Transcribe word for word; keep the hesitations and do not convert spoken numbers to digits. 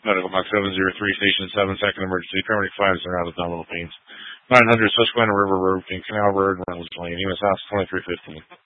Medical box seven zero three, station seven, second emergency, paramedic five, zero out abdominal pains. nine hundred Susquehanna River Road in Canal Road, Reynolds Lane, E M S House twenty-three fifteen.